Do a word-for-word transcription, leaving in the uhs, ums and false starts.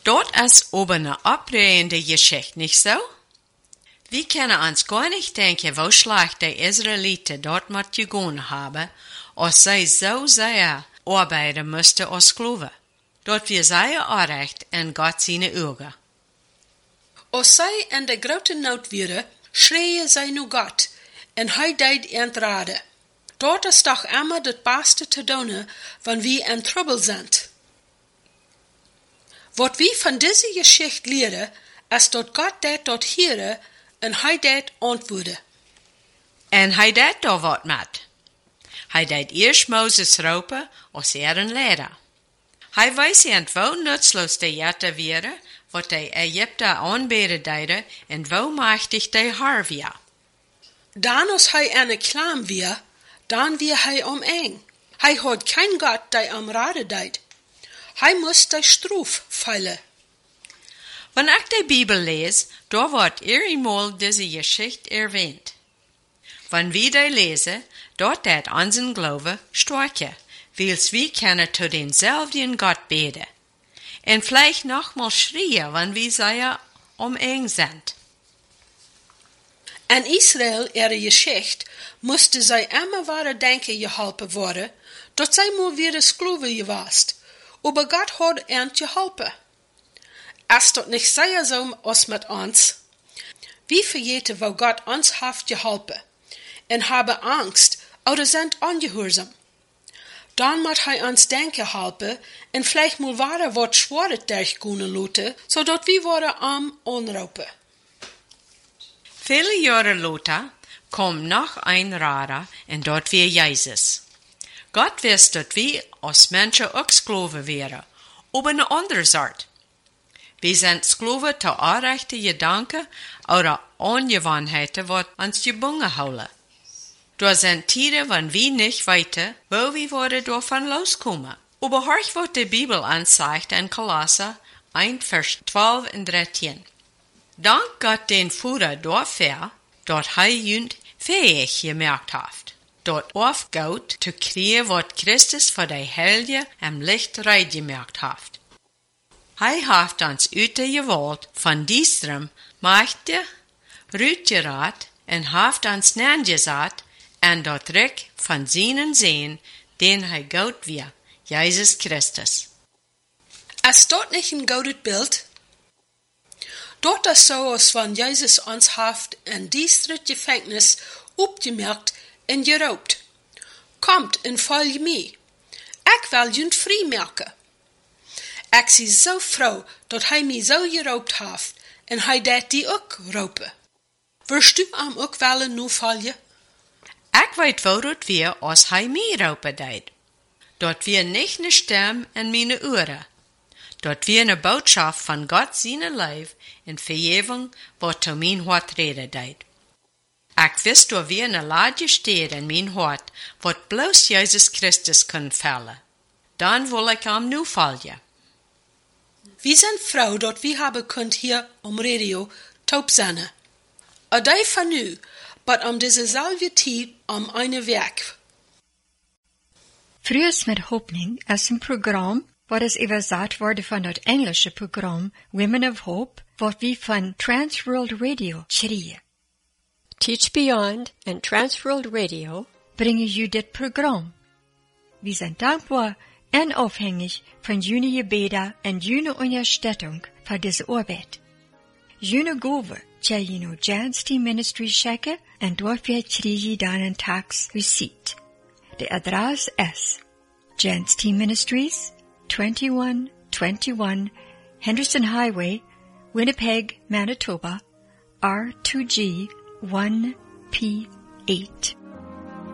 Dort ist aber eine abdrehende Geschichte, nicht so? Wir können uns gar nicht denken, wo schlecht die Israeliten dort mit gegangen haben, als sie so sehr arbeiten mussten als Sklaven. Dort wir sehr unrecht in Gott seine Augen. Als zij in de grote nood waren, schreeën zij nu God, en hij deed entraden. Dort is toch immer het beste te doen, wanneer we in trouble zijn. Wat we van deze geschichte leren, is dat God dat tot hieren, en hij dat antwoorden. En hij deed daar wat met. Hij deed eerst Moses roepen als er een leraar. Hij wees aan hoe nutzloos de jatten waren, wat de Egypten aanbeden deden en hoe machtig de haar waren. Dan als hij een klaam weer, dan weer hij omeng. Hij had geen God die am raden deed. Hij moest de stroef vallen. Wanneer ik de Bibel lees, daar wordt eenmaal deze geschichte erwähnt. Wanneer we die lezen, dort dat onze Glaube sterken, wils we kunnen zu denselben Gott beten. En vielleicht nochmal schreien, wanneer we sehr omeng sind. In Israel, ihre Geschichte, musste zij immer ware denken geholpen worden, dat zij maar weer Sklaven geweest, aber Gott had hen geholpen. Is dat niet sehr so als met ons? We vergeten, wo Gott ons heeft geholpen, en hebben angst, oder sind ongehoorzaam. Dan moet hij ons denken helpen, en vielleicht mal ware wat schwaret durchgehen laten, zodat we worden arm onroepen. Viele Jahre later kom noch ein Rara en dort wir Jesus. Gott wist dat wir als Menschen auch Sklaven wären, aber eine andere Sort. Wir sind Sklaven zu unrechten Gedanken oder Angewohnheiten, wat uns gebunden houden. Da sind Tiere, wann wir nicht weiter, wo wir worden davon loskommen. Aber horch, wat die Bibel anzeigt in Kolosser eins, Vers zwölf und dreizehn. Dank Gott den Führer dafür, dort hij junt fähig gemerkt haft, dort aufgaut zu kriegen, wat Christus für die Helge am Licht reingemerkt haft. Hij haft uns ute gewollt von diesem Machte, Rütgerat, en haft uns nengesat, en dort Rick von seinen Sehen, den hij gaut wir, Jesus Christus. Is dat niet een gouden beeld? Dat is zo als van Jesus ons heeft in die Gefängnis opgemerkt en geroopt. Komt en volg mij. Ik wil jullie vrij maken. Ik zie zo froh dat hij mij zo geroopt heeft en hij dat die ook roepen. Wirst du am ook willen nu volgen? Ik weet wel dat wir als hij mij roepen deed. Dat wir nicht ne Stem in meine Ohren. Dat wir ne Botschaft von Gott seine Leib in Vergebung, wat zu mein Hart reden deed. Ik wist dat wir ne Lage steht in mein Hart, wat bloß Jesus Christus kann fällen. Dan wil ik am nu volgen. Wir sind froh, dat wir haben könnt hier am Radio taub sein. A day van nu, but om deze selbe tijd am eine Werk. Frühers mit Hoffnung ist ein Programm, wat is übersetzt worden von das englische Programm Women of Hope, wat wir von Transworld Radio schreien. Teach Beyond and Transworld Radio bringen you dit Programm. Wir sind dankbar und aufhängig von jene Gebete und jene Unterstützung für diese Arbeit. Jene Gove, tja jene Giants Team Ministry checken und dafür kriege je dann einen Tax Receipt. The address is Giants Team Ministries, twenty-one twenty-one Henderson Highway, Winnipeg, Manitoba, R two G one P eight.